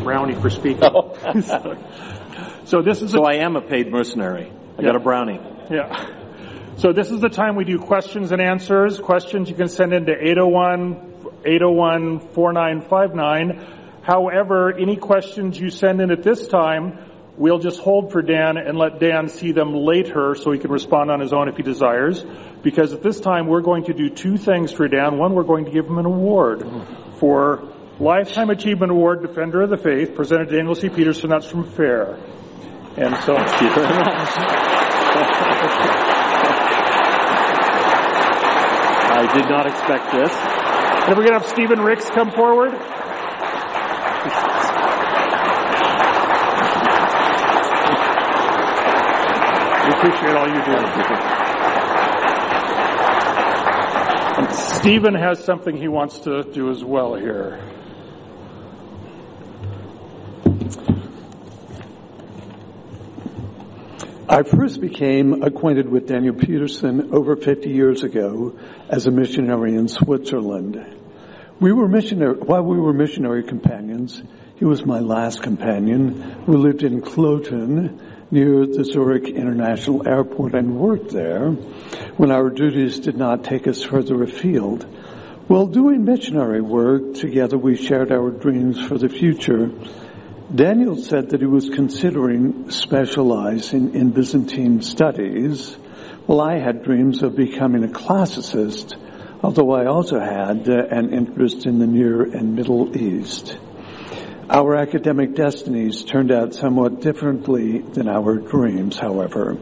brownie for speaking. Oh. So this is. So I am a paid mercenary. I got a brownie. Yeah. So this is the time we do questions and answers. Questions you can send in to 801-4959. However, any questions you send in at this time, we'll just hold for Dan and let Dan see them later so he can respond on his own if he desires. Because at this time, we're going to do two things for Dan. One, we're going to give him an award for Lifetime Achievement Award, Defender of the Faith, presented to Daniel C. Peterson. That's from FAIR. And so, thank you very much. I did not expect this. Can we get up Stephen Ricks come forward? We appreciate all you do. And Stephen has something he wants to do as well here. I first became acquainted with Daniel Peterson over 50 years ago as a missionary in Switzerland. While we were missionary companions, he was my last companion. We lived in Kloten near the Zurich International Airport and worked there when our duties did not take us further afield. While doing missionary work together, we shared our dreams for the future. Daniel said that he was considering specializing in Byzantine studies, while I had dreams of becoming a classicist, although I also had an interest in the Near and Middle East. Our academic destinies turned out somewhat differently than our dreams, however.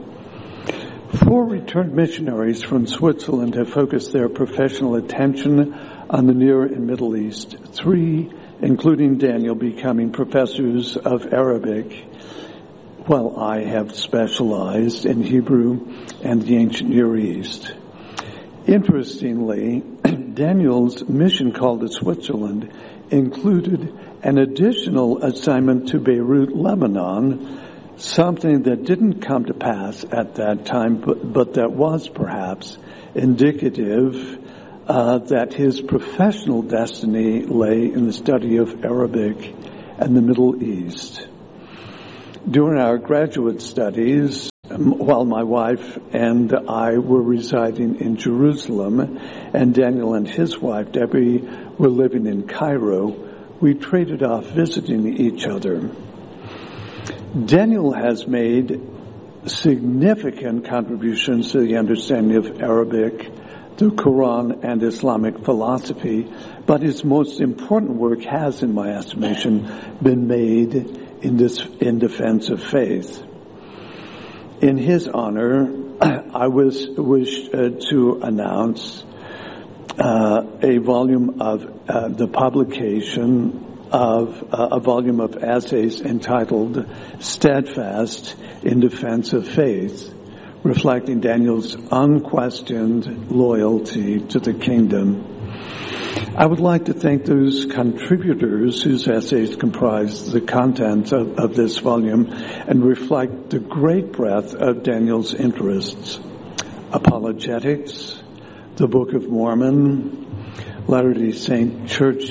4 returned missionaries from Switzerland have focused their professional attention on the Near and Middle East. 3, including Daniel, becoming professors of Arabic, while I have specialized in Hebrew and the ancient Near East. Interestingly, Daniel's mission call to Switzerland included an additional assignment to Beirut, Lebanon, something that didn't come to pass at that time, but that was perhaps indicative that his professional destiny lay in the study of Arabic and the Middle East. During our graduate studies, while my wife and I were residing in Jerusalem, and Daniel and his wife, Debbie, were living in Cairo, we traded off visiting each other. Daniel has made significant contributions to the understanding of Arabic, the Quran, and Islamic philosophy, but his most important work has, in my estimation, been made in defense of faith. In his honor, I wish to announce a volume of the publication of a volume of essays entitled Steadfast in Defense of Faith, reflecting Daniel's unquestioned loyalty to the kingdom. I would like to thank those contributors whose essays comprise the content of this volume and reflect the great breadth of Daniel's interests: apologetics, the Book of Mormon, Latter-day Saint Church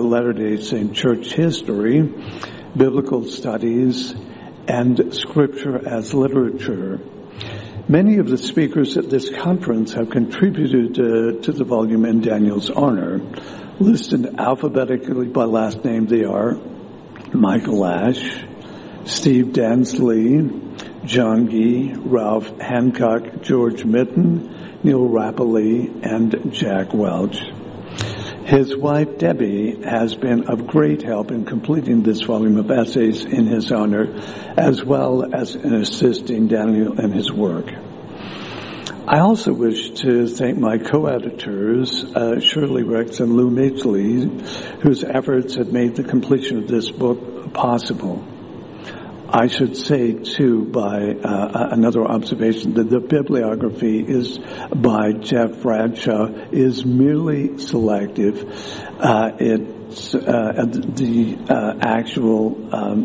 history, biblical studies, and Scripture as literature. Many of the speakers at this conference have contributed to the volume in Daniel's honor. Listed alphabetically by last name, they are Michael Ash, Steve Dansley, John Gee, Ralph Hancock, George Mitten, Neil Rapoli, and Jack Welch. His wife, Debbie, has been of great help in completing this volume of essays in his honor, as well as in assisting Daniel in his work. I also wish to thank my co-editors, Shirley Ricks and Lou Midgley, whose efforts have made the completion of this book possible. I should say, too, by another observation, that the bibliography is by Jeff Bradshaw is merely selective. It's the actual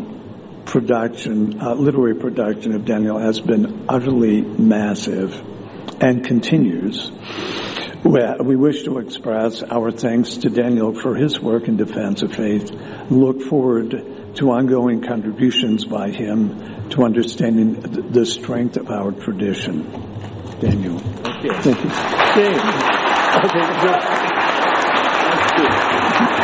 literary production of Daniel has been utterly massive and continues. We wish to express our thanks to Daniel for his work in defense of faith and look forward to ongoing contributions by him to understanding the strength of our tradition. Daniel. Thank you. Thank you. Dave. Okay, good. That's good.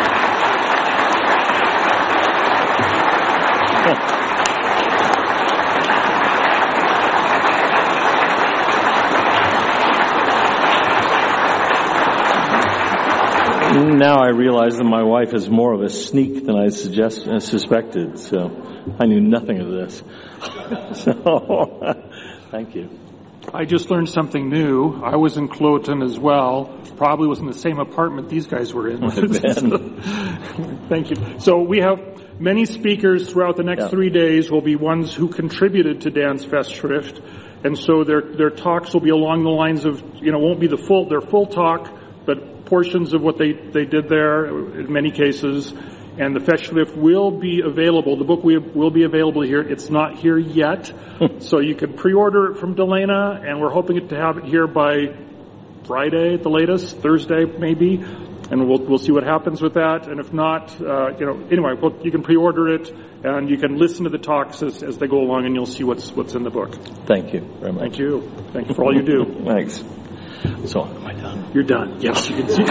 Now I realize that my wife is more of a sneak than I suspected, so I knew nothing of this. So, thank you. I just learned something new. I was in Cloten as well. Probably was in the same apartment these guys were in. Thank you. So we have many speakers throughout the next 3 days will be ones who contributed to Dan's Festschrift. And so their talks will be along the lines of, won't be their full talk, but portions of what they did there in many cases. And the Festschrift will be available. The book will be available here. It's not here yet. So you can pre-order it from Delana, and we're hoping to have it here by Friday at the latest, Thursday maybe. And we'll see what happens with that. And if not, anyway, you can pre-order it, and you can listen to the talks as they go along, and you'll see what's in the book. Thank you very much. Thank you. Thank you for all you do. Thanks. So, am I done? You're done. Yes, you can see.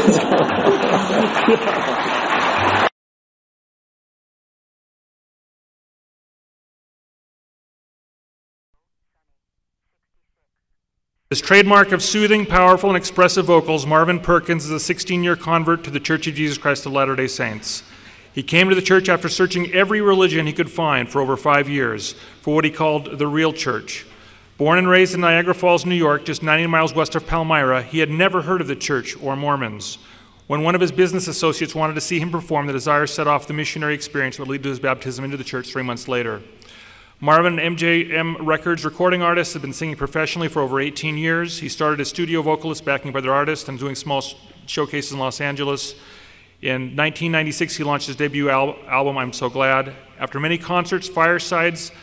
His trademark of soothing, powerful, and expressive vocals, Marvin Perkins is a 16-year convert to the Church of Jesus Christ of Latter-day Saints. He came to the church after searching every religion he could find for over 5 years for what he called the real church. Born and raised in Niagara Falls, New York, just 90 miles west of Palmyra, he had never heard of the church or Mormons. When one of his business associates wanted to see him perform, the desire set off the missionary experience that would lead to his baptism into the church 3 months later. Marvin, MJM Records recording artist, had been singing professionally for over 18 years. He started as studio vocalist, backing by other artists, and doing small showcases in Los Angeles. In 1996, he launched his debut album, I'm So Glad. After many concerts, firesides,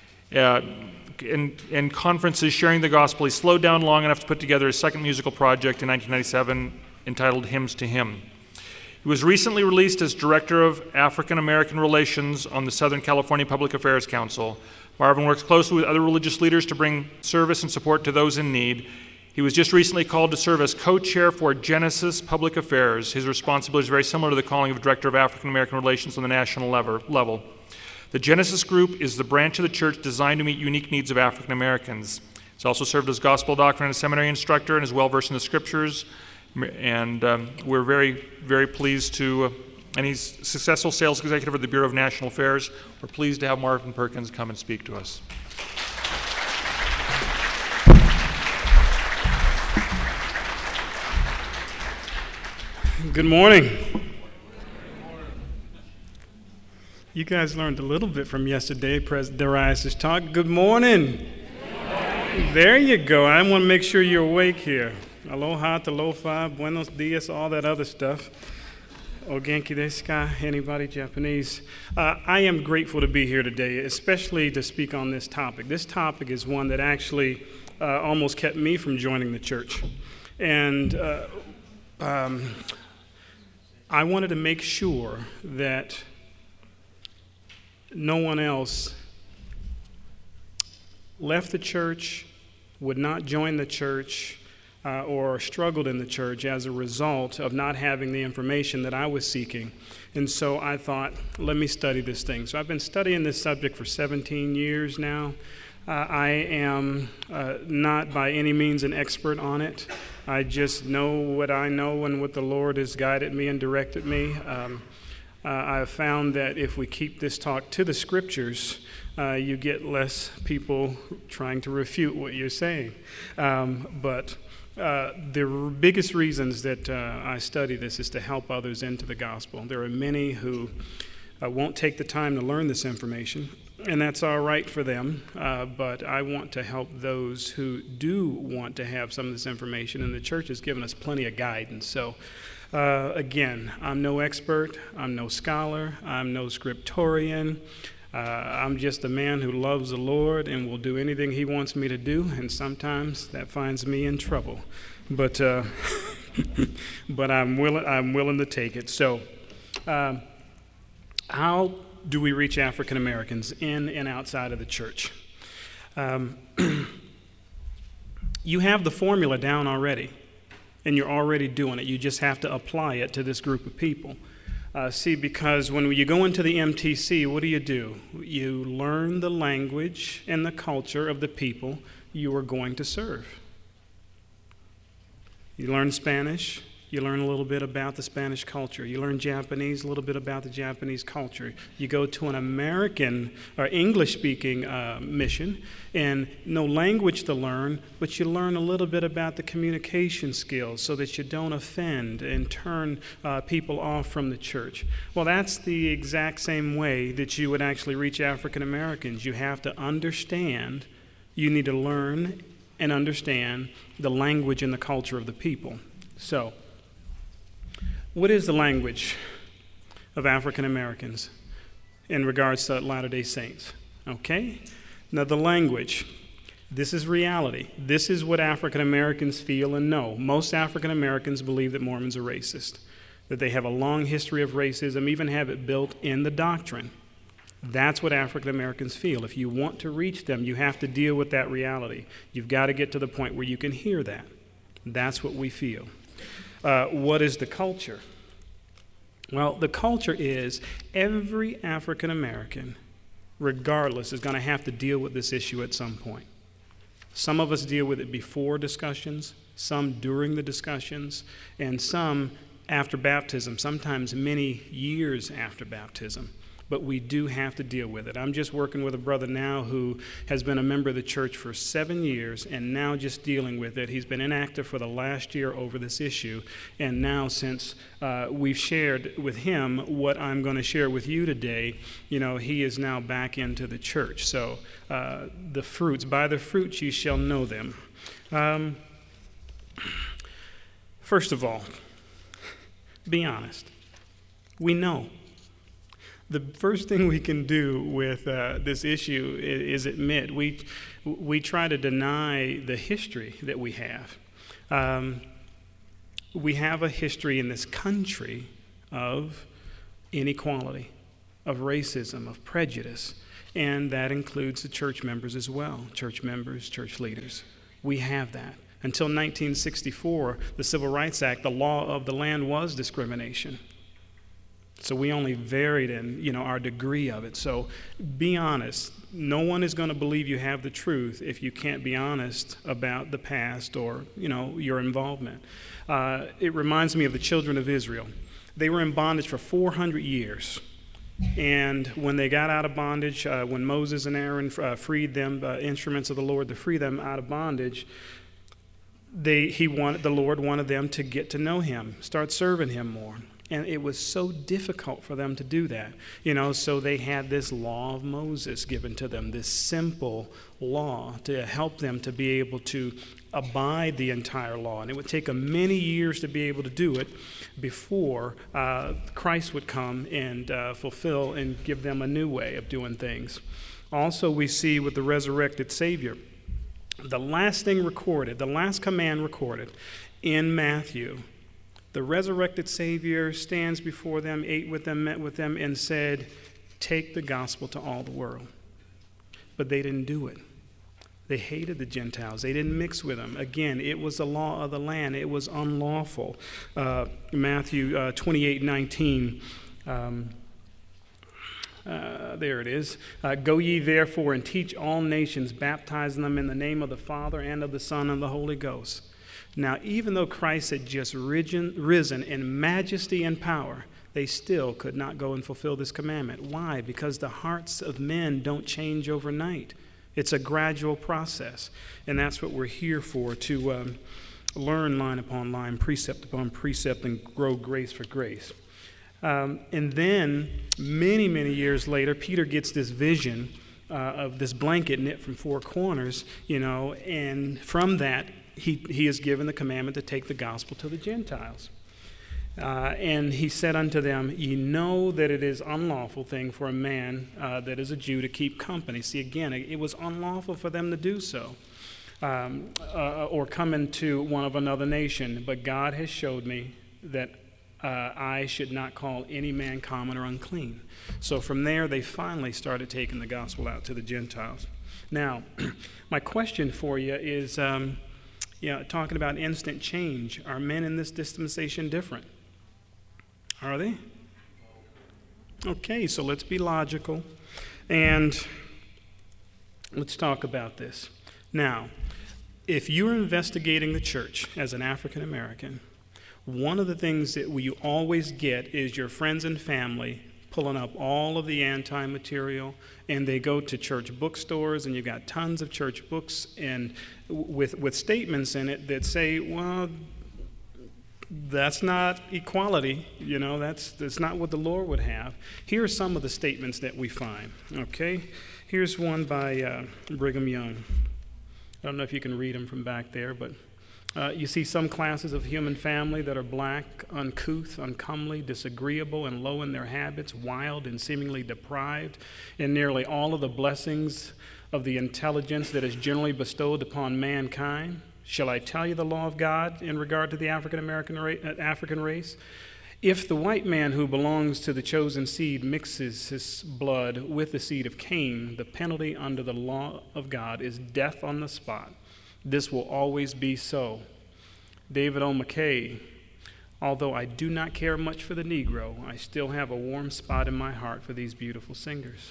and conferences sharing the gospel, he slowed down long enough to put together his second musical project in 1997 entitled Hymns to Him. He was recently released as Director of African American Relations on the Southern California Public Affairs Council. Marvin works closely with other religious leaders to bring service and support to those in need. He was just recently called to serve as co-chair for Genesis Public Affairs. His responsibility is very similar to the calling of Director of African American Relations on the national level. The Genesis Group is the branch of the church designed to meet unique needs of African Americans. He's also served as gospel doctor and a seminary instructor and is well versed in the scriptures. And we're very, very pleased to, and he's successful sales executive of the Bureau of National Affairs. We're pleased to have Marvin Perkins come and speak to us. Good morning. You guys learned a little bit from yesterday, President Darius' talk. Good morning. There you go. I want to make sure you're awake here. Aloha, talofa, buenos dias, all that other stuff. O genki desu ka? Anybody Japanese? I am grateful to be here today, especially to speak on this topic. This topic is one that actually almost kept me from joining the church. And I wanted to make sure that no one else left the church, would not join the church, or struggled in the church as a result of not having the information that I was seeking. And so I thought, let me study this thing. So I've been studying this subject for 17 years now. I am not by any means an expert on it. I just know what I know and what the Lord has guided me and directed me. I have found that if we keep this talk to the scriptures, you get less people trying to refute what you're saying. But the biggest reasons that I study this is to help others into the gospel. There are many who won't take the time to learn this information, and that's all right for them, but I want to help those who do want to have some of this information, and the church has given us plenty of guidance. So again, I'm no expert, I'm no scholar, I'm no scriptorian. I'm just a man who loves the Lord and will do anything He wants me to do, and sometimes that finds me in trouble. But but I'm willing to take it. So I'll do we reach African Americans in and outside of the church? You have the formula down already, and you're already doing it. You just have to apply it to this group of people. Because when you go into the MTC, what do? You learn the language and the culture of the people you are going to serve. You learn Spanish, you learn a little bit about the Spanish culture. You learn Japanese, a little bit about the Japanese culture. You go to an American or English-speaking mission, and no language to learn, but you learn a little bit about the communication skills so that you don't offend and turn people off from the church. Well, that's the exact same way that you would actually reach African Americans. You have to understand, you need to learn and understand the language and the culture of the people. So, what is the language of African Americans in regards to Latter-day Saints? Okay? Now, the language, this is reality. This is what African Americans feel and know. Most African Americans believe that Mormons are racist, that they have a long history of racism, even have it built in the doctrine. That's what African Americans feel. If you want to reach them, you have to deal with that reality. You've got to get to the point where you can hear that. That's what we feel. What is the culture? Well, the culture is every African American, regardless, is going to have to deal with this issue at some point. Some of us deal with it before discussions, some during the discussions, and some after baptism, sometimes many years after baptism. But we do have to deal with it. I'm just working with a brother now who has been a member of the church for 7 years and now just dealing with it. He's been inactive for the last year over this issue. And now since we've shared with him what I'm going to share with you today, he is now back into the church. So the fruits, by the fruits you shall know them. First of all, be honest. We know. The first thing we can do with this issue is admit we try to deny the history that we have. We have a history in this country of inequality, of racism, of prejudice, and that includes the church members as well, church members, church leaders. We have that. Until 1964, the Civil Rights Act, the law of the land was discrimination. So we only varied in, our degree of it. So be honest. No one is going to believe you have the truth if you can't be honest about the past or, your involvement. It reminds me of the children of Israel. They were in bondage for 400 years. And when they got out of bondage, when Moses and Aaron freed them, instruments of the Lord to free them out of bondage, the Lord wanted them to get to know him, start serving him more. And it was so difficult for them to do that, so they had this law of Moses given to them, this simple law to help them to be able to abide the entire law. And it would take them many years to be able to do it before Christ would come and fulfill and give them a new way of doing things. Also, we see with the resurrected Savior, the last thing recorded, the last command recorded in Matthew, the resurrected Savior stands before them, ate with them, met with them, and said, take the gospel to all the world. But they didn't do it. They hated the Gentiles. They didn't mix with them. Again, it was the law of the land. It was unlawful. Matthew 28:19. There it is. Go ye therefore and teach all nations, baptizing them in the name of the Father and of the Son and the Holy Ghost. Now, even though Christ had just risen in majesty and power, they still could not go and fulfill this commandment. Why? Because the hearts of men don't change overnight. It's a gradual process, and that's what we're here for, to learn line upon line, precept upon precept, and grow grace for grace. And then, many, many years later, Peter gets this vision of this blanket knit from four corners, and from that, he is given the commandment to take the gospel to the Gentiles. And he said unto them, ye know that it is unlawful thing for a man that is a Jew to keep company. See, again, it was unlawful for them to do so, or come into one of another nation. But God has showed me that I should not call any man common or unclean. So from there, they finally started taking the gospel out to the Gentiles. Now, my question for you is, talking about instant change, are men in this dispensation different? Are they? Okay, so let's be logical, and let's talk about this. Now, if you're investigating the church as an African American, one of the things that you always get is your friends and family pulling up all of the anti-material, and they go to church bookstores, and you've got tons of church books and with statements in it that say, well, that's not equality, that's not what the Lord would have. Here are some of the statements that we find, okay? Here's one by Brigham Young. I don't know if you can read them from back there, but you see some classes of human family that are black, uncouth, uncomely, disagreeable, and low in their habits, wild and seemingly deprived in nearly all of the blessings of the intelligence that is generally bestowed upon mankind. Shall I tell you the law of God in regard to the African race? If the white man who belongs to the chosen seed mixes his blood with the seed of Cain, the penalty under the law of God is death on the spot. This will always be so. David O. McKay, although I do not care much for the Negro, I still have a warm spot in my heart for these beautiful singers.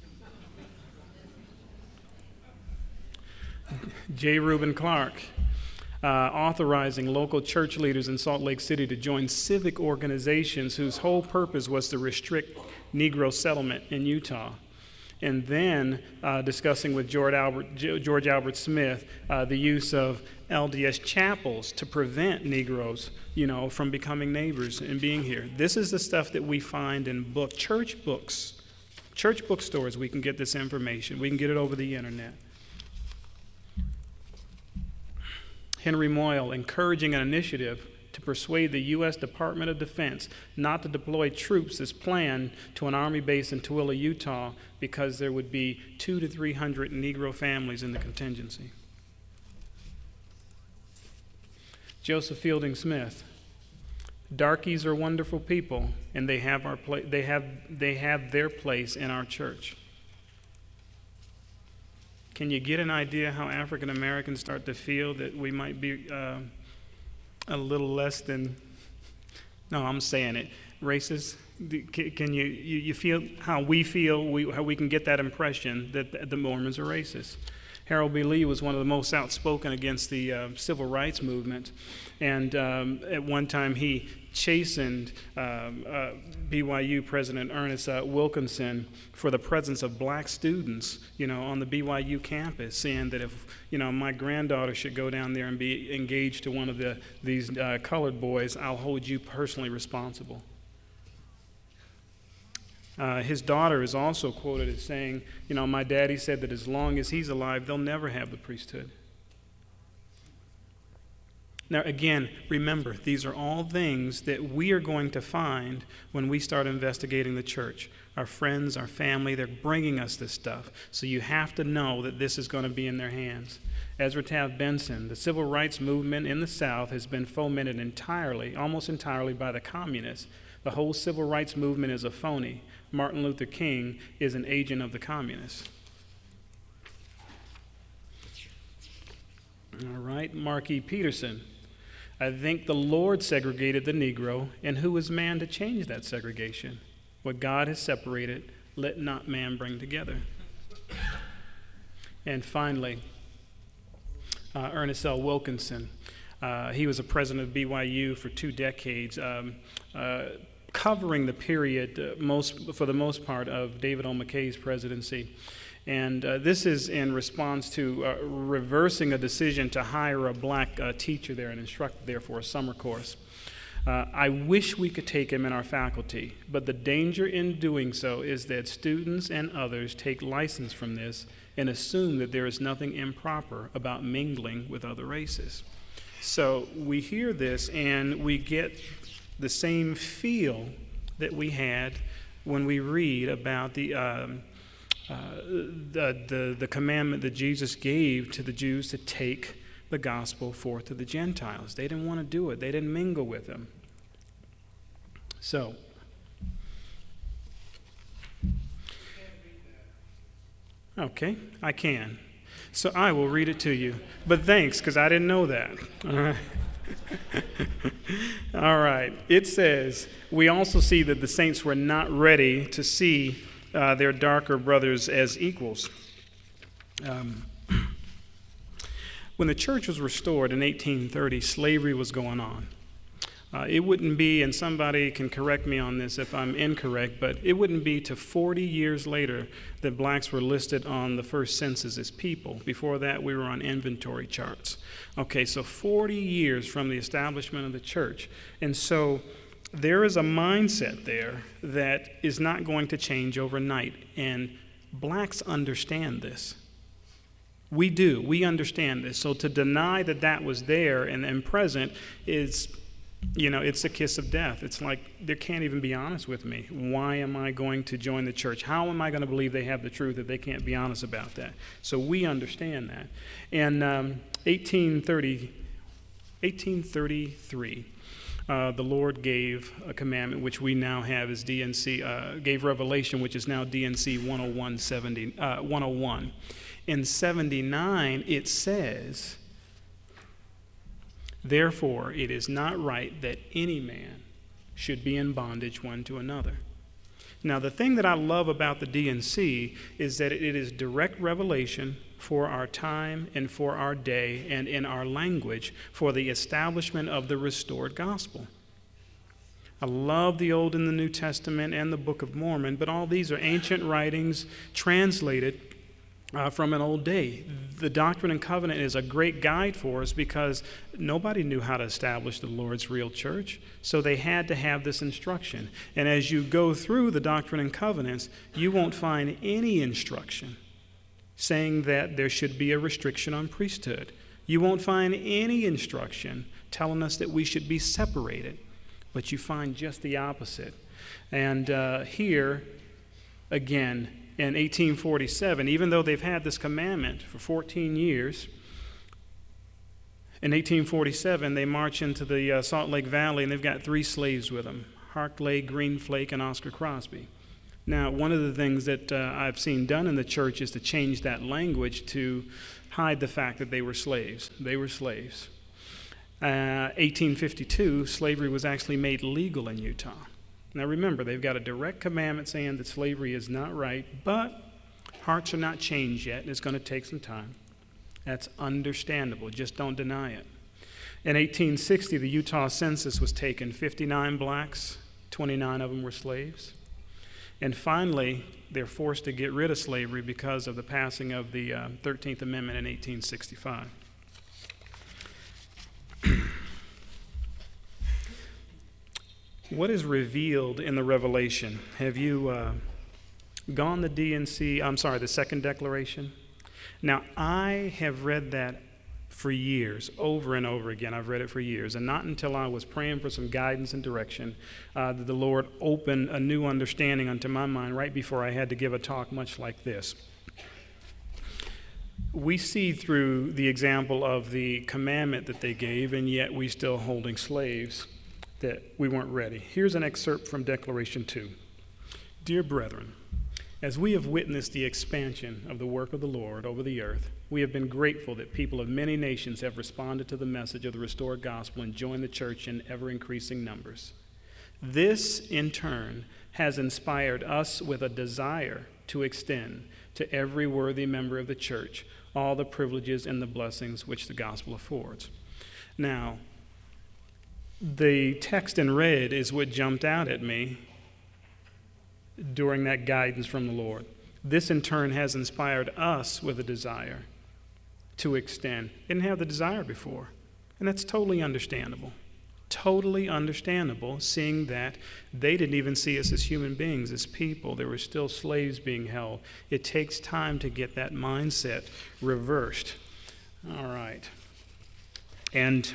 J. Reuben Clark, authorizing local church leaders in Salt Lake City to join civic organizations whose whole purpose was to restrict Negro settlement in Utah. And then discussing with George Albert Smith the use of LDS chapels to prevent Negroes, from becoming neighbors and being here. This is the stuff that we find in church bookstores. We can get this information. We can get it over the internet. Henry Moyle, encouraging an initiative to persuade the U.S. Department of Defense not to deploy troops as planned to an Army base in Tooele, Utah, because there would be 200 to 300 Negro families in the contingency. Joseph Fielding Smith, darkies are wonderful people, and they have their place in our church. Can you get an idea how African Americans start to feel that we might be a little less than, no, I'm saying it, racist? Can you feel how we feel, how we can get that impression that the Mormons are racist? Harold B. Lee was one of the most outspoken against the civil rights movement, and at one time he chastened BYU President Ernest Wilkinson for the presence of black students, on the BYU campus, saying that if, my granddaughter should go down there and be engaged to one of these colored boys, I'll hold you personally responsible. His daughter is also quoted as saying, my daddy said that as long as he's alive, they'll never have the priesthood. Now, again, remember, these are all things that we are going to find when we start investigating the church. Our friends, our family, they're bringing us this stuff. So you have to know that this is going to be in their hands. Ezra Taft Benson, the civil rights movement in the South has been fomented almost entirely by the communists. The whole civil rights movement is a phony. Martin Luther King is an agent of the communists. All right, Mark E. Peterson. I think the Lord segregated the Negro, and who is man to change that segregation? What God has separated, let not man bring together. And finally, Ernest L. Wilkinson. He was a president of BYU for 2 decades, covering the period, for the most part, of David O. McKay's presidency. And this is in response to reversing a decision to hire a black teacher there and instructor there for a summer course. I wish we could take him in our faculty, but the danger in doing so is that students and others take license from this and assume that there is nothing improper about mingling with other races. So we hear this and we get the same feel that we had when we read about the commandment that Jesus gave to the Jews to take the gospel forth to the Gentiles. They didn't want to do it. They didn't mingle with them. So, okay, I can. So I will read it to you. But thanks, because I didn't know that. All right. All right. It says, we also see that the saints were not ready to see their darker brothers as equals. When the church was restored in 1830, slavery was going on. It wouldn't be, and somebody can correct me on this if I'm incorrect, but it wouldn't be to 40 years later that blacks were listed on the first census as people. Before that, we were on inventory charts. Okay, so 40 years from the establishment of the church. And so there is a mindset there that is not going to change overnight. And blacks understand this. We do. We understand this. So to deny that that was there and present is, it's a kiss of death. It's like they can't even be honest with me. Why am I going to join the church? How am I going to believe they have the truth if they can't be honest about that? So we understand that. In 1833, the Lord gave a commandment, which we now have as DNC, gave Revelation, which is now DNC 101. In 79, it says, therefore, it is not right that any man should be in bondage one to another. Now, the thing that I love about the DNC is that it is direct revelation for our time and for our day and in our language for the establishment of the restored gospel. I love the Old and the New Testament and the Book of Mormon, but all these are ancient writings translated from an old day. The Doctrine and Covenant is a great guide for us because nobody knew how to establish the Lord's real church, so they had to have this instruction. And as you go through the Doctrine and Covenants, you won't find any instruction saying that there should be a restriction on priesthood. You won't find any instruction telling us that we should be separated, but you find just the opposite. And here, again, in 1847, even though they've had this commandment for 14 years, in 1847 they march into the Salt Lake Valley and they've got 3 slaves with them, Harkley, Greenflake, and Oscar Crosby. Now, one of the things that I've seen done in the church is to change that language to hide the fact that they were slaves. They were slaves. 1852, slavery was actually made legal in Utah. Now remember, they've got a direct commandment saying that slavery is not right, but hearts are not changed yet, and it's going to take some time. That's understandable. Just don't deny it. In 1860, the Utah census was taken. 59 blacks, 29 of them were slaves. And finally, they're forced to get rid of slavery because of the passing of the 13th Amendment in 1865. What is revealed in the Revelation? Have you gone the the Second Declaration? Now, I have read that for years, over and over again. I've read it for years, and not until I was praying for some guidance and direction did the Lord open a new understanding unto my mind right before I had to give a talk much like this. We see through the example of the commandment that they gave, and yet we still holding slaves, that we weren't ready. Here's an excerpt from Declaration 2. Dear brethren, as we have witnessed the expansion of the work of the Lord over the earth, we have been grateful that people of many nations have responded to the message of the restored gospel and joined the church in ever-increasing numbers. This, in turn, has inspired us with a desire to extend to every worthy member of the church all the privileges and the blessings which the gospel affords. Now, the text in red is what jumped out at me during that guidance from the Lord. This, in turn, has inspired us with a desire to extend. Didn't have the desire before, and that's totally understandable. Totally understandable, seeing that they didn't even see us as human beings, as people. There were still slaves being held. It takes time to get that mindset reversed. All right. And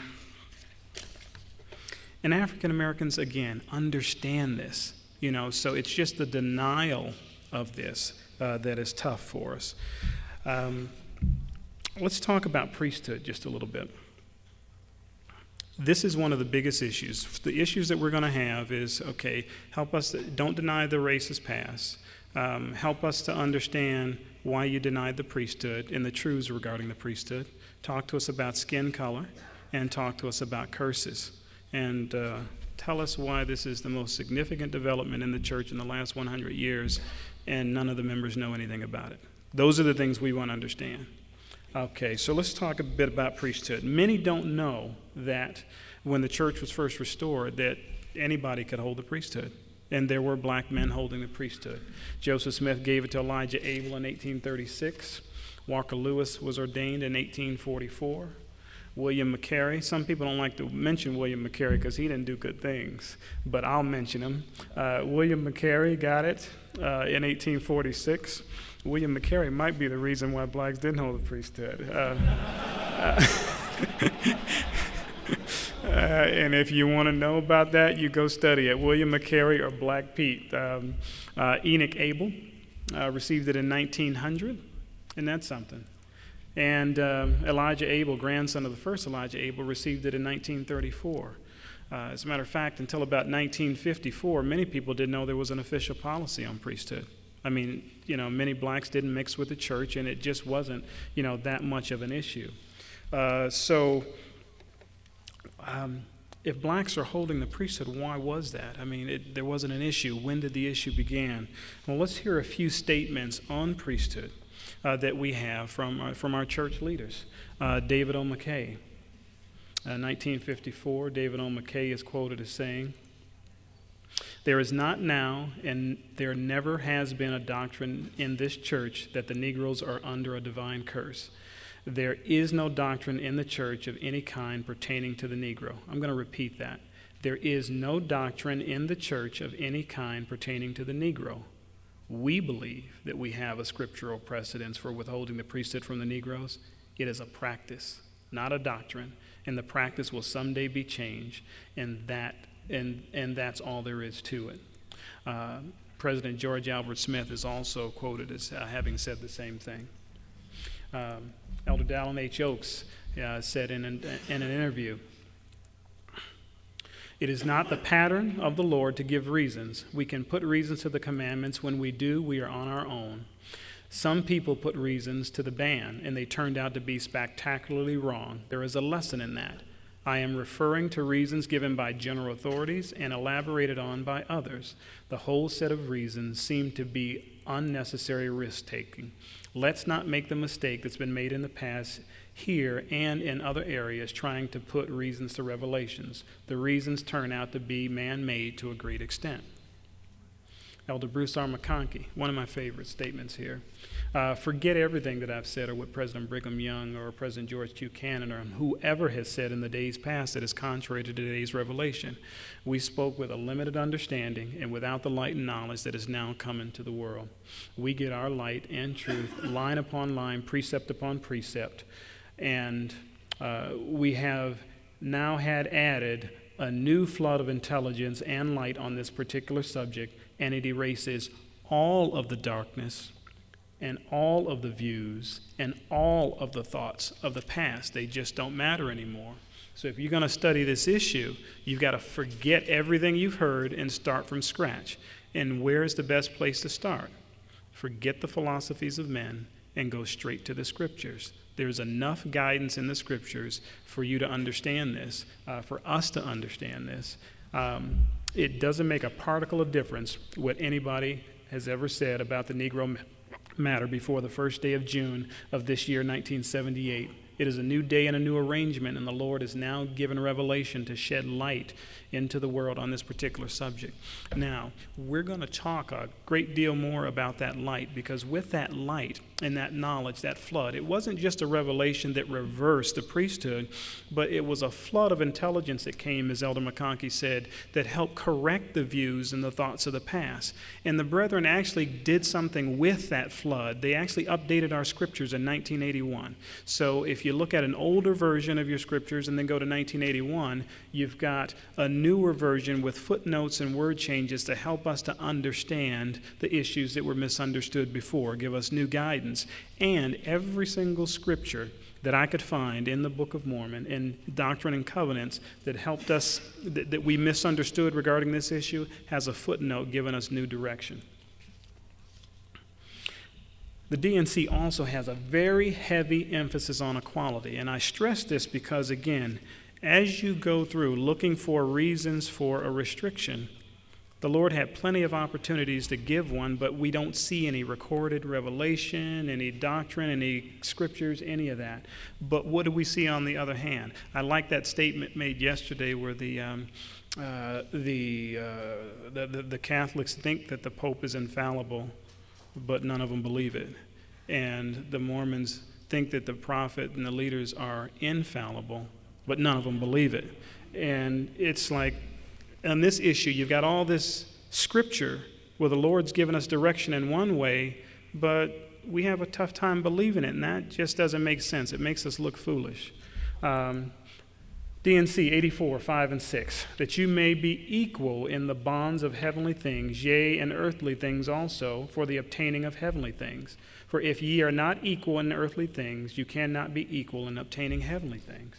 African Americans, again, understand this. So it's just the denial of this that is tough for us. Let's talk about priesthood just a little bit. This is one of the biggest issues. The issues that we're going to have is, okay, help us, don't deny the racist past. Help us to understand why you denied the priesthood and the truths regarding the priesthood. Talk to us about skin color, and talk to us about curses. And tell us why this is the most significant development in the church in the last 100 years, and none of the members know anything about it. Those are the things we want to understand. Okay, so let's talk a bit about priesthood. Many don't know that when the church was first restored, that anybody could hold the priesthood. And there were black men holding the priesthood. Joseph Smith gave it to Elijah Abel in 1836. Walker Lewis was ordained in 1844. William McCary. Some people don't like to mention William McCary because he didn't do good things, but I'll mention him. William McCary got it in 1846. William McCary might be the reason why blacks didn't hold the priesthood. And if you want to know about that, you go study it. William McCary or Black Pete. Enoch Abel received it in 1900, and that's something. And Elijah Abel, grandson of the first Elijah Abel, received it in 1934. As a matter of fact, until about 1954, many people didn't know there was an official policy on priesthood. I mean, many blacks didn't mix with the church, and it just wasn't, that much of an issue. If blacks are holding the priesthood, why was that? I mean, there wasn't an issue. When did the issue begin? Well, let's hear a few statements on priesthood that we have from our church leaders. David O. McKay. 1954, David O. McKay is quoted as saying, "There is not now, and there never has been, a doctrine in this church that the Negroes are under a divine curse. There is no doctrine in the church of any kind pertaining to the Negro." I'm going to repeat that. There is no doctrine in the church of any kind pertaining to the Negro. We believe that we have a scriptural precedence for withholding the priesthood from the Negroes. It is a practice, not a doctrine, and the practice will someday be changed, and that's all there is to it. President George Albert Smith is also quoted as having said the same thing. Elder Dallin H. Oaks said in an interview, "It is not the pattern of the Lord to give reasons. We can put reasons to the commandments. When we do, we are on our own. Some people put reasons to the ban, and they turned out to be spectacularly wrong. There is a lesson in that. I am referring to reasons given by general authorities and elaborated on by others. The whole set of reasons seem to be unnecessary risk-taking. Let's not make the mistake that's been made in the past here and in other areas, trying to put reasons to revelations. The reasons turn out to be man-made to a great extent." Elder Bruce R. McConkie, one of my favorite statements here. "Forget everything that I've said or what President Brigham Young or President George Q. Cannon or whoever has said in the days past that is contrary to today's revelation. We spoke with a limited understanding and without the light and knowledge that is now coming to the world. We get our light and truth line upon line, precept upon precept, and we have now had added a new flood of intelligence and light on this particular subject, and it erases all of the darkness and all of the views and all of the thoughts of the past. They just don't matter anymore. So if you're going to study this issue, you've got to forget everything you've heard and start from scratch. And where is the best place to start? Forget the philosophies of men and go straight to the scriptures. There's enough guidance in the scriptures for you to understand this, for us to understand this. It doesn't make a particle of difference what anybody has ever said about the Negro matter before the first day of June of this year, 1978. It is a new day and a new arrangement, and the Lord is now given revelation to shed light into the world on this particular subject. Now, we're going to talk a great deal more about that light, because with that light and that knowledge, that flood, it wasn't just a revelation that reversed the priesthood, but it was a flood of intelligence that came, as Elder McConkie said, that helped correct the views and the thoughts of the past. And the brethren actually did something with that flood. They actually updated our scriptures in 1981. So if you look at an older version of your scriptures and then go to 1981, you've got a newer version with footnotes and word changes to help us to understand the issues that were misunderstood before, give us new guidance. And every single scripture that I could find in the Book of Mormon, in Doctrine and Covenants, that helped us, that we misunderstood regarding this issue, has a footnote giving us new direction. The D&C also has a very heavy emphasis on equality, and I stress this because, again, as you go through looking for reasons for a restriction, the Lord had plenty of opportunities to give one, but we don't see any recorded revelation, any doctrine, any scriptures, any of that. But what do we see on the other hand? I like that statement made yesterday where the Catholics think that the Pope is infallible, but none of them believe it. And the Mormons think that the prophet and the leaders are infallible, but none of them believe it. And it's like, on this issue, you've got all this scripture where the Lord's given us direction in one way, but we have a tough time believing it, and that just doesn't make sense. It makes us look foolish. D&C 84, 5 and 6, that you may be equal in the bonds of heavenly things, yea, and earthly things also, for the obtaining of heavenly things. For if ye are not equal in earthly things, you cannot be equal in obtaining heavenly things.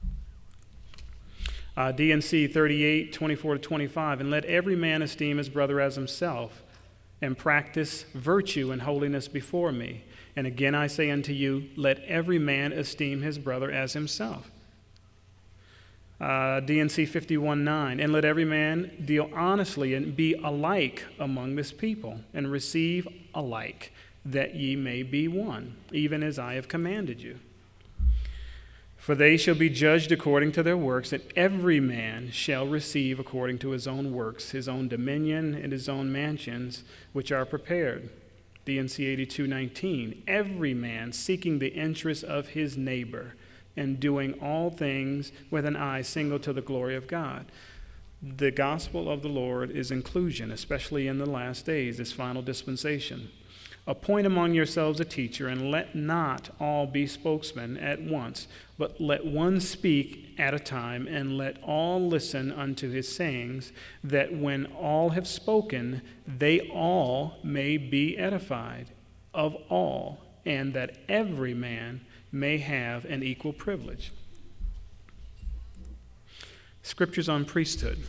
D&C 38, 24 to 25, and let every man esteem his brother as himself, and practice virtue and holiness before me. And again I say unto you, let every man esteem his brother as himself. D&C 51, 9, and let every man deal honestly and be alike among this people, and receive alike, that ye may be one, even as I have commanded you. For they shall be judged according to their works, and every man shall receive according to his own works, his own dominion and his own mansions, which are prepared. D&C 82, 19, every man seeking the interest of his neighbor, and doing all things with an eye single to the glory of God. The gospel of the Lord is inclusion, especially in the last days, this final dispensation. Appoint among yourselves a teacher, and let not all be spokesmen at once, but let one speak at a time, and let all listen unto his sayings, that when all have spoken, they all may be edified of all, and that every man may have an equal privilege. Scriptures on priesthood.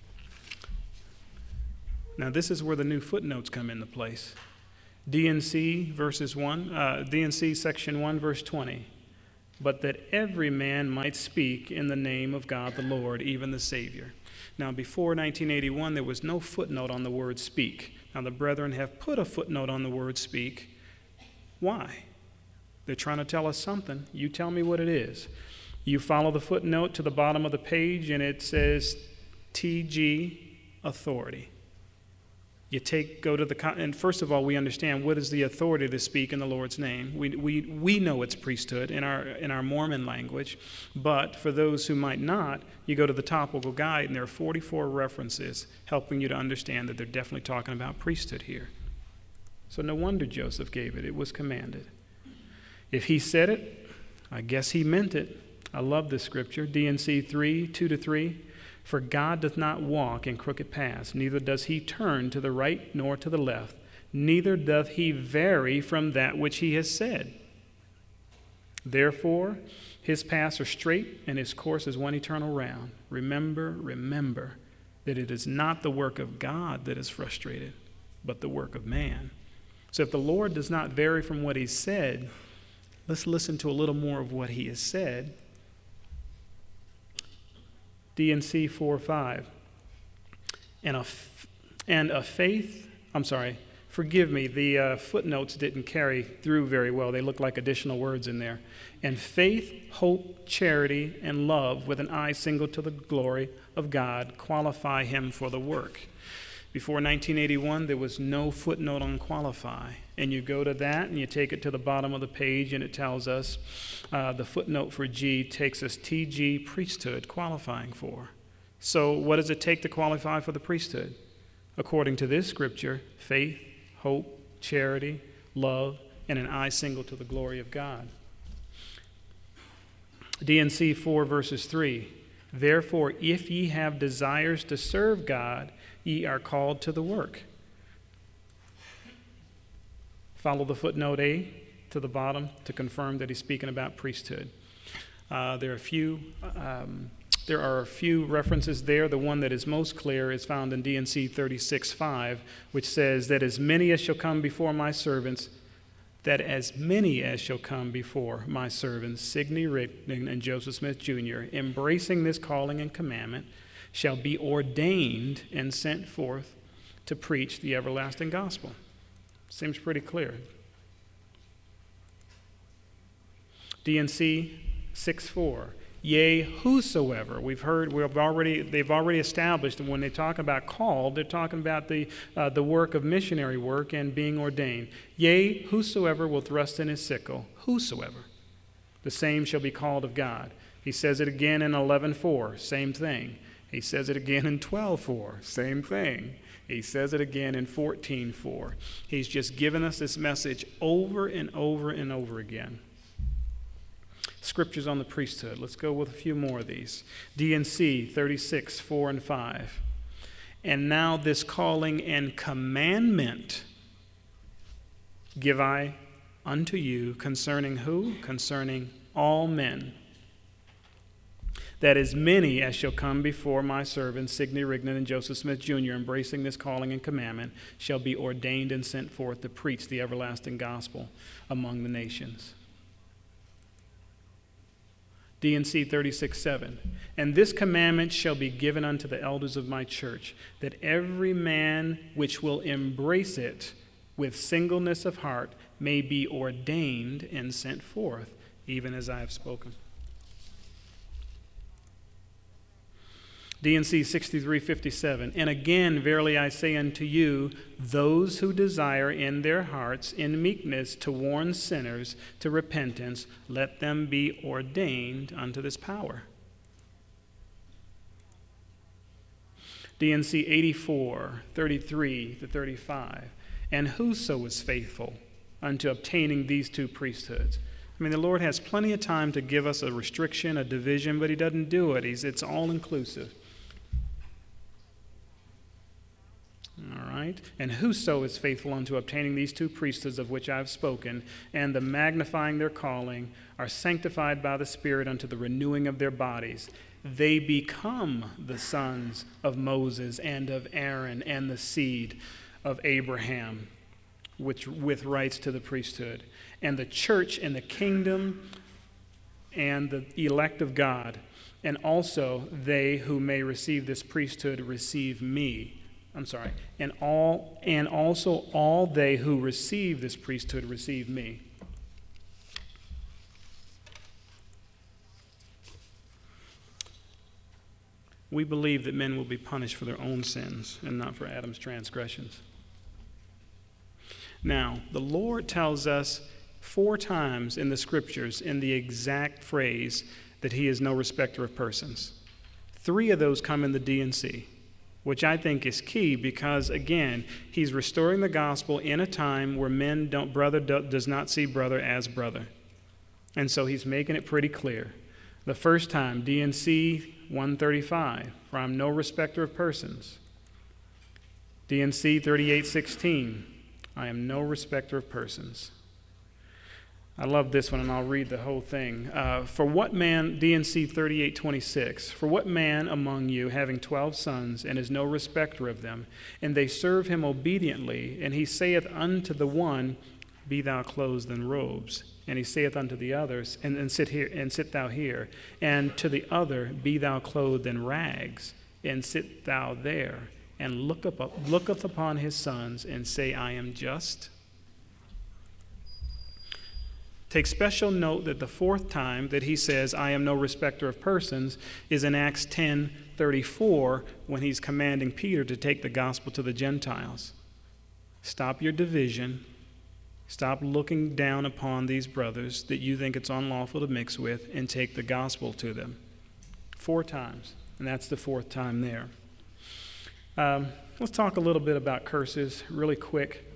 Now this is where the new footnotes come into place. D&C section 1, verse 20. But that every man might speak in the name of God the Lord, even the Savior. Now before 1981, there was no footnote on the word speak. Now the brethren have put a footnote on the word speak. Why? They're trying to tell us something. You tell me what it is. You follow the footnote to the bottom of the page, and it says TG authority. You go to and first of all, we understand what is the authority to speak in the Lord's name. We know it's priesthood in our Mormon language, but for those who might not, you go to the topical guide, and there are 44 references helping you to understand that they're definitely talking about priesthood here. So no wonder Joseph gave it. It was commanded. If he said it, I guess he meant it. I love this scripture, D&C 3, 2 to 3. For God doth not walk in crooked paths, neither does he turn to the right nor to the left, neither doth he vary from that which he has said. Therefore, his paths are straight, and his course is one eternal round. Remember that it is not the work of God that is frustrated, but the work of man. So if the Lord does not vary from what he said, let's listen to a little more of what he has said. D&C 4:5. Forgive me, the footnotes didn't carry through very well. They look like additional words in there. And faith, hope, charity, and love with an eye single to the glory of God qualify him for the work. Before 1981, there was no footnote on qualify. And you go to that and you take it to the bottom of the page, and it tells us the footnote for G takes us TG priesthood qualifying for. So what does it take to qualify for the priesthood? According to this scripture, faith, hope, charity, love, and an eye single to the glory of God. D&C 4 verses 3. Therefore, if ye have desires to serve God, ye are called to the work. Follow the footnote A. to the bottom to confirm that he's speaking about priesthood. There are a few references there. The one that is most clear is found in D&C 36:5, which says that as many as shall come before my servants, Sidney Rigdon and Joseph Smith Jr., embracing this calling and commandment, shall be ordained and sent forth to preach the everlasting gospel. Seems pretty clear. D&C 6:4. Yea, whosoever. They've already established that when they talk about called, they're talking about the work of missionary work and being ordained. Yea, whosoever will thrust in his sickle, whosoever, the same shall be called of God. He says it again in 11:4, same thing. He says it again in 12:4, same thing. He says it again in 14:4. He's just given us this message over and over and over again. Scriptures on the priesthood. Let's go with a few more of these. D&C 36:4 and 5. And now this calling and commandment give I unto you concerning who? Concerning all men. That as many as shall come before my servants, Sidney Rigdon and Joseph Smith Jr., embracing this calling and commandment, shall be ordained and sent forth to preach the everlasting gospel among the nations. D&C 36:7. And this commandment shall be given unto the elders of my church, that every man which will embrace it with singleness of heart may be ordained and sent forth, even as I have spoken. D&C 63:57. And again, verily I say unto you, those who desire in their hearts in meekness to warn sinners to repentance, let them be ordained unto this power. D&C 84:33-35. And whoso is faithful unto obtaining these two priesthoods. I mean, the Lord has plenty of time to give us a restriction, a division, but he doesn't do it. It's all inclusive. All right. And whoso is faithful unto obtaining these two priesthoods of which I have spoken, and the magnifying their calling, are sanctified by the Spirit unto the renewing of their bodies. They become the sons of Moses and of Aaron and the seed of Abraham, which with rights to the priesthood. And the church and the kingdom and the elect of God, and also they who may receive this priesthood receive me. And also all they who receive this priesthood receive me. We believe that men will be punished for their own sins and not for Adam's transgressions. Now, the Lord tells us 4 times in the scriptures in the exact phrase that he is no respecter of persons. 3 of those come in the D&C, which I think is key because, again, he's restoring the gospel in a time where brother does not see brother as brother. And so he's making it pretty clear. The first time, D&C 135, for I'm no respecter of persons. D&C 38:16, I am no respecter of persons. I love this one, and I'll read the whole thing. For what man, D&C 38:26, for what man among you, having 12 sons, and is no respecter of them, and they serve him obediently, and he saith unto the one, be thou clothed in robes, and he saith unto the others, and sit thou here, and to the other, be thou clothed in rags, and sit thou there, and looketh upon his sons, and say, I am just. Take special note that the 4th time that he says, I am no respecter of persons, is in Acts 10:34, when he's commanding Peter to take the gospel to the Gentiles. Stop your division. Stop looking down upon these brothers that you think it's unlawful to mix with, and take the gospel to them. 4 times, and that's the 4th time there. Let's talk a little bit about curses really quick.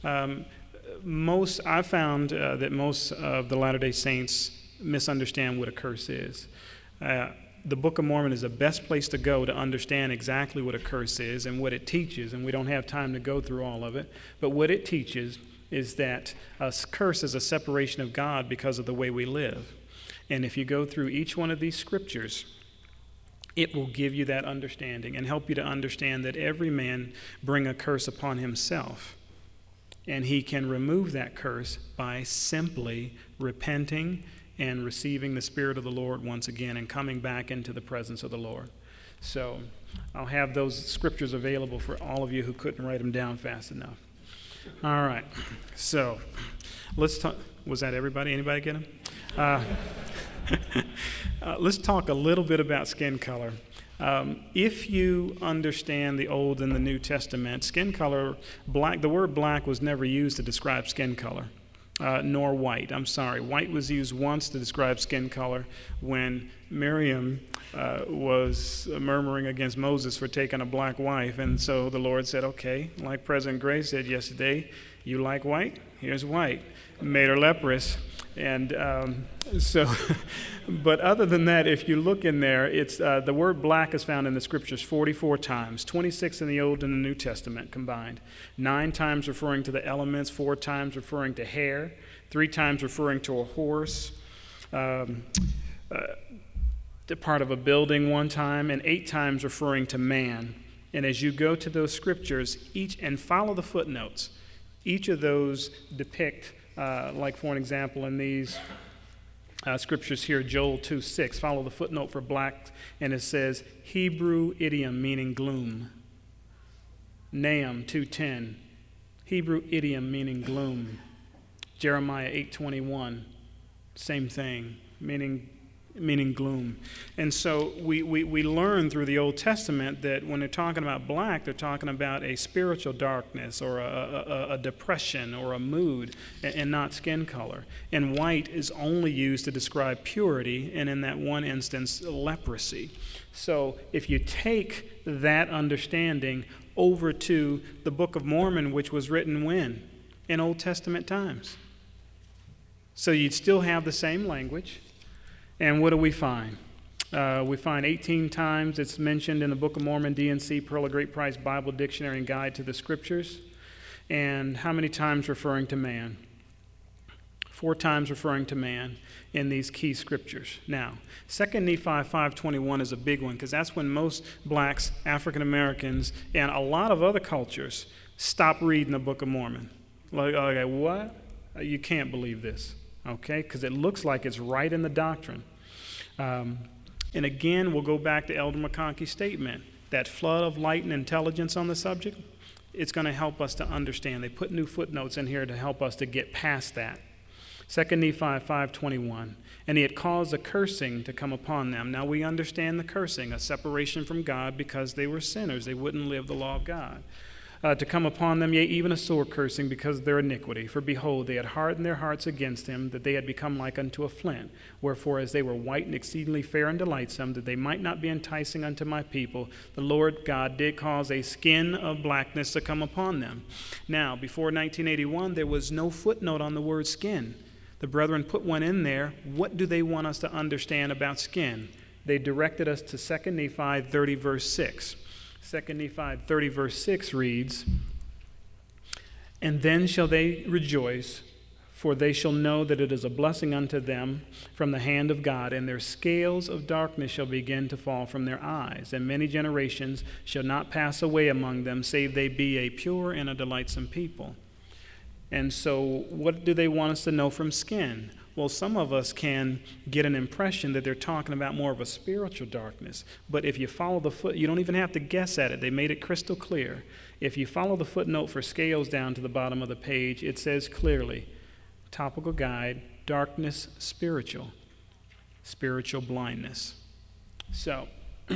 I found that most of the Latter-day Saints misunderstand what a curse is. The Book of Mormon is the best place to go to understand exactly what a curse is and what it teaches, and we don't have time to go through all of it. But what it teaches is that a curse is a separation of God because of the way we live. And if you go through each one of these scriptures, it will give you that understanding and help you to understand that every man bring a curse upon himself. And he can remove that curse by simply repenting and receiving the Spirit of the Lord once again and coming back into the presence of the Lord. So I'll have those scriptures available for all of you who couldn't write them down fast enough. All right. So let's talk. Was that everybody? Anybody get them? Let's talk a little bit about skin color. If you understand the Old and the New Testament, skin color, black, the word black was never used to describe skin color, nor white. I'm sorry. White was used once to describe skin color when Miriam was murmuring against Moses for taking a black wife. And so the Lord said, okay, like President Gray said yesterday, you like white? Here's white. Made her leprous. And but other than that, if you look in there, it's the word black is found in the scriptures 44 times, 26 in the Old and the New Testament combined, 9 times referring to the elements, 4 times referring to hair, 3 times referring to a horse, the part of a building 1 time, and 8 times referring to man. And as you go to those scriptures, and follow the footnotes, each of those depict, like for an example, in these scriptures here, Joel 2:6, follow the footnote for black, and it says Hebrew idiom meaning gloom. Nahum 2:10, Hebrew idiom meaning gloom. Jeremiah 8:21, same thing, meaning gloom. And so we learn through the Old Testament that when they're talking about black, they're talking about a spiritual darkness or a depression or a mood, and not skin color. And white is only used to describe purity, and in that one instance, leprosy. So if you take that understanding over to the Book of Mormon, which was written when? In Old Testament times. So you'd still have the same language. And what do we find? We find 18 times it's mentioned in the Book of Mormon, D&C, Pearl of Great Price, Bible Dictionary, and Guide to the Scriptures. And how many times referring to man? 4 times referring to man in these key scriptures. Now, 2 Nephi 5:21 is a big one because that's when most blacks, African Americans, and a lot of other cultures stop reading the Book of Mormon. Like, okay, what? You can't believe this. Okay, because it looks like it's right in the doctrine. And again, we'll go back to Elder McConkey's statement. That flood of light and intelligence on the subject, it's going to help us to understand. They put new footnotes in here to help us to get past that. 2 Nephi 5:21, and he had caused a cursing to come upon them. Now we understand the cursing, a separation from God because they were sinners. They wouldn't live the law of God. To come upon them, yea, even a sore cursing because of their iniquity. For behold, they had hardened their hearts against him, that they had become like unto a flint. Wherefore, as they were white and exceedingly fair and delightsome, that they might not be enticing unto my people, the Lord God did cause a skin of blackness to come upon them. Now, before 1981, there was no footnote on the word skin. The brethren put one in there. What do they want us to understand about skin? They directed us to 2 Nephi 30, verse 6. 2 Nephi 30, verse 6 reads, and then shall they rejoice, for they shall know that it is a blessing unto them from the hand of God, and their scales of darkness shall begin to fall from their eyes, and many generations shall not pass away among them, save they be a pure and a delightsome people. And so what do they want us to know from skin? Well, some of us can get an impression that they're talking about more of a spiritual darkness. But if you follow the you don't even have to guess at it. They made it crystal clear. If you follow the footnote for scales down to the bottom of the page, it says clearly, topical guide, darkness, spiritual blindness. So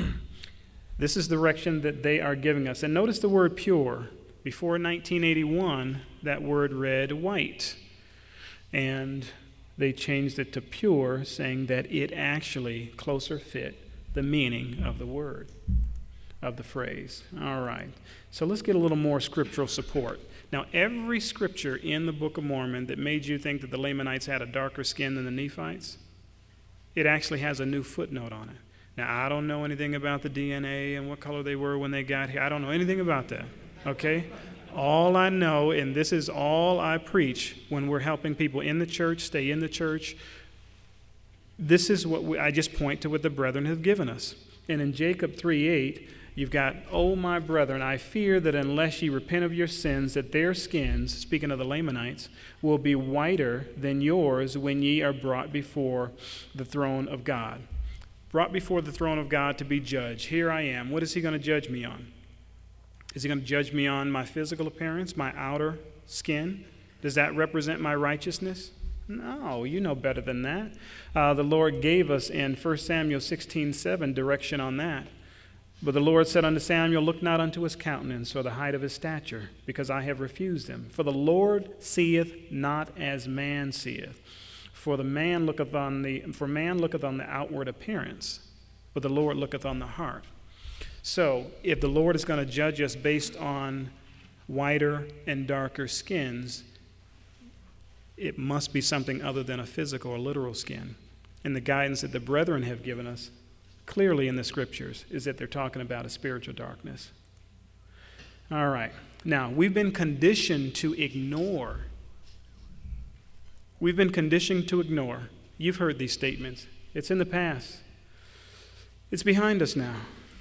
this is the direction that they are giving us. And notice the word pure. Before 1981, that word read white. And they changed it to pure, saying that it actually closer fit the meaning of the word, of the phrase. All right. So let's get a little more scriptural support. Now, every scripture in the Book of Mormon that made you think that the Lamanites had a darker skin than the Nephites, it actually has a new footnote on it. Now, I don't know anything about the DNA and what color they were when they got here. I don't know anything about that, okay? All I know, and this is all I preach when we're helping people in the church, stay in the church, this is what I just point to what the brethren have given us. And in Jacob 3:8, you've got, "O my brethren, I fear that unless ye repent of your sins, that their skins," speaking of the Lamanites, "will be whiter than yours when ye are brought before the throne of God." Brought before the throne of God to be judged. Here I am. What is he going to judge me on? Is he going to judge me on my physical appearance, my outer skin? Does that represent my righteousness? No, you know better than that. The Lord gave us in 1 Samuel 16:7 direction on that. But the Lord said unto Samuel, "Look not unto his countenance or the height of his stature, because I have refused him. For the Lord seeth not as man seeth. For man looketh on the outward appearance, but the Lord looketh on the heart." So, if the Lord is going to judge us based on whiter and darker skins, it must be something other than a physical or literal skin. And the guidance that the brethren have given us clearly in the scriptures is that they're talking about a spiritual darkness. All right. Now, we've been conditioned to ignore. You've heard these statements. It's in the past. It's behind us now.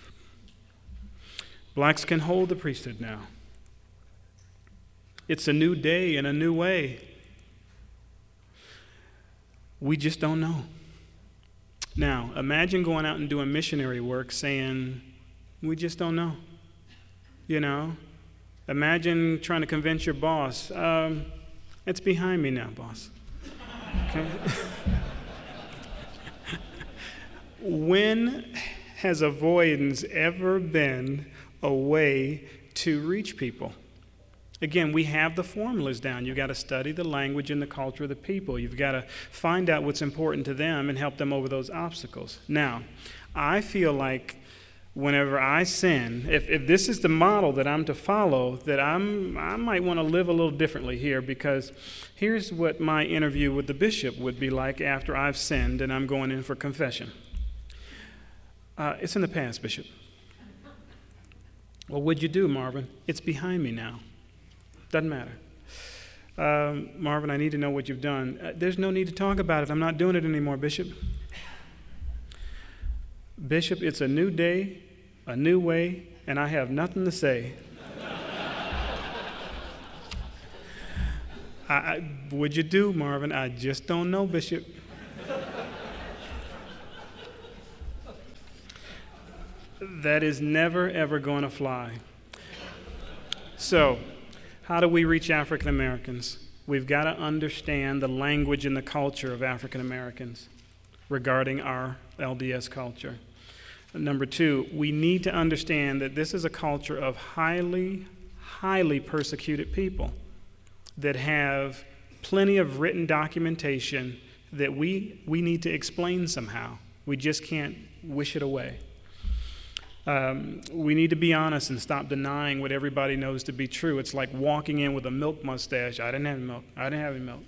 Blacks can hold the priesthood now. It's a new day and a new way. We just don't know. Now, imagine going out and doing missionary work saying, "We just don't know." You know? Imagine trying to convince your boss, "It's behind me now, boss." Okay? When has avoidance ever been a way to reach people? Again, we have the formulas down. You've got to study the language and the culture of the people. You've got to find out what's important to them and help them over those obstacles. Now, I feel like whenever I sin, if this is the model that I'm to follow, that I might want to live a little differently here, because here's what my interview with the bishop would be like after I've sinned and I'm going in for confession. "It's in the past, Bishop." "Well, what'd you do, Marvin?" "It's behind me now." Doesn't matter. "Marvin, I need to know what you've done." "There's no need to talk about it. I'm not doing it anymore, Bishop." "Bishop, it's a new day, a new way, and I have nothing to say." "What'd you do, Marvin?" "I just don't know, Bishop." That is never, ever going to fly. So, how do we reach African Americans? We've got to understand the language and the culture of African Americans regarding our LDS culture. Number two, we need to understand that this is a culture of highly, highly persecuted people that have plenty of written documentation that we need to explain somehow. We just can't wish it away. We need to be honest and stop denying what everybody knows to be true. It's like walking in with a milk mustache. "I didn't have milk. I didn't have any milk."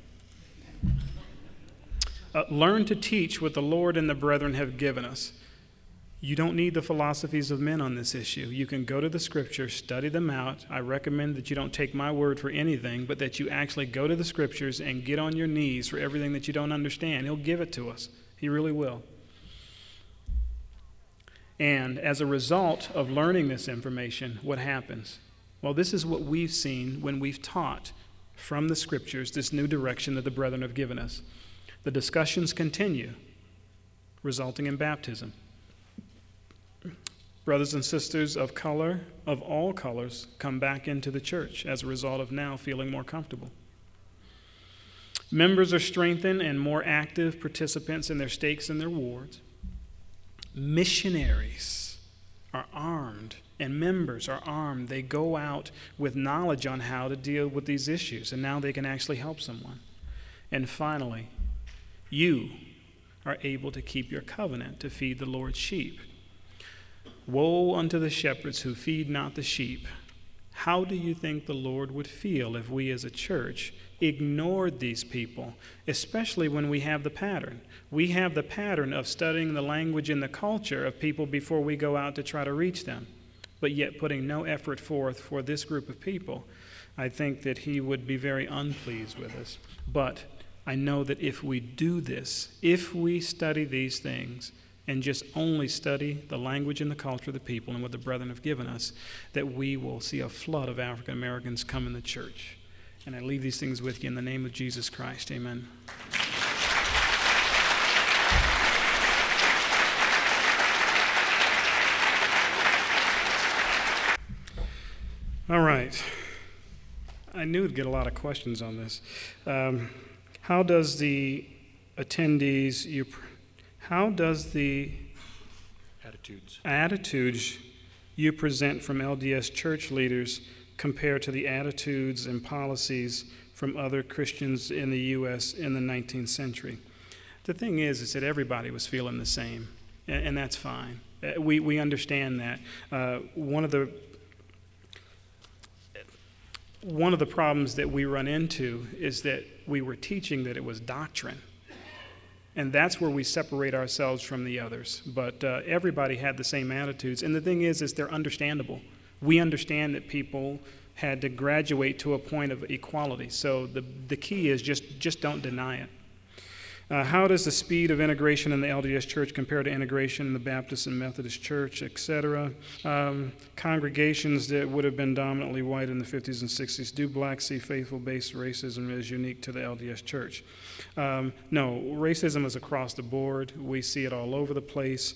Learn to teach what the Lord and the brethren have given us. You don't need the philosophies of men on this issue. You can go to the scriptures, study them out. I recommend that you don't take my word for anything, but that you actually go to the scriptures and get on your knees for everything that you don't understand. He'll give it to us. He really will. And as a result of learning this information, what happens? Well, this is what we've seen when we've taught from the scriptures this new direction that the brethren have given us. The discussions continue, resulting in baptism. Brothers and sisters of color, of all colors, come back into the church as a result of now feeling more comfortable. Members are strengthened and more active participants in their stakes and their wards. Missionaries are armed, and members are armed. They go out with knowledge on how to deal with these issues, and now they can actually help someone. And finally, you are able to keep your covenant to feed the Lord's sheep. Woe unto the shepherds who feed not the sheep. How do you think the Lord would feel if we as a church ignored these people, especially when we have the pattern? We have the pattern of studying the language and the culture of people before we go out to try to reach them, but yet putting no effort forth for this group of people. I think that he would be very unpleased with us. But I know that if we do this, if we study these things and just only study the language and the culture of the people and what the brethren have given us, that we will see a flood of African Americans come in the church. And I leave these things with you in the name of Jesus Christ. Amen. All right. I knew we'd get a lot of questions on this. How does the attitudes you present from LDS church leaders compare to the attitudes and policies from other Christians in the U.S. in the 19th century? The thing is that everybody was feeling the same, and that's fine. We understand that. One of the problems that we run into is that we were teaching that it was doctrine. And that's where we separate ourselves from the others. But everybody had the same attitudes. And the thing is they're understandable. We understand that people had to graduate to a point of equality. So the key is just don't deny it. How does the speed of integration in the LDS Church compare to integration in the Baptist and Methodist Church, etc.? Congregations that would have been dominantly white in the 50s and 60s, do blacks see faithful-based racism as unique to the LDS Church? No, racism is across the board. We see it all over the place.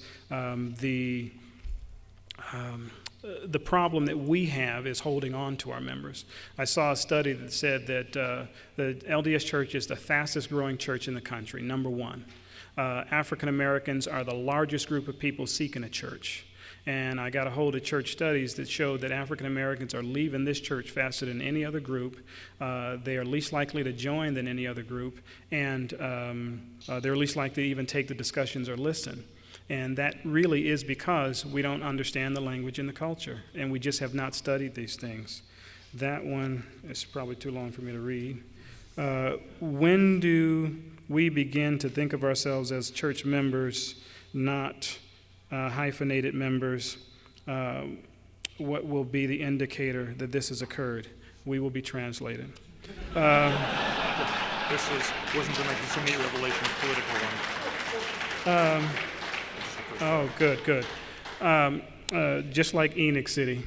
The problem that we have is holding on to our members. I saw a study that said that the LDS Church is the fastest growing church in the country, number one. African Americans are the largest group of people seeking a church. And I got a hold of church studies that showed that African Americans are leaving this church faster than any other group. They are least likely to join than any other group. And they're least likely to even take the discussions or listen. And that really is because we don't understand the language and the culture, and we just have not studied these things. That one is probably too long for me to read. When do we begin to think of ourselves as church members, not hyphenated members? What will be the indicator that this has occurred? We will be translated. This wasn't the 1978 revelation, a political one. Oh, good. Just like Enoch City.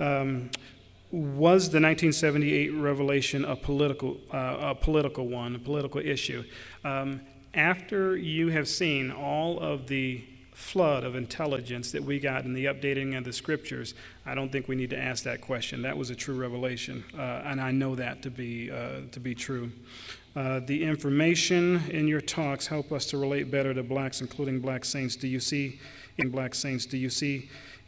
Was the 1978 revelation a political one, a political issue? After you have seen all of the flood of intelligence that we got in the updating of the scriptures, I don't think we need to ask that question. That was a true revelation, and I know that to be true. The information in your talks help us to relate better to blacks, including black saints. Do you see